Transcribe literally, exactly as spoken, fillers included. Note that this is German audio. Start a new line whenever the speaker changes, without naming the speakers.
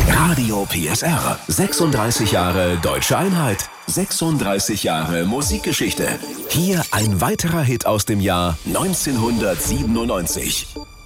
Radio P S R. sechsunddreißig Jahre Deutsche Einheit. sechsunddreißig Jahre Musikgeschichte. Hier ein weiterer Hit aus dem Jahr neunzehnhundertsiebenundneunzig.